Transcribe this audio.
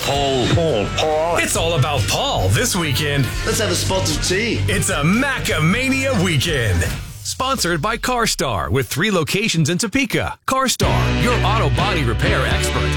Paul. It's all about Paul this weekend. Let's have a spot of tea. It's a Macamania weekend. Sponsored by CarStar with 3 locations in Topeka. CarStar, your auto body repair expert.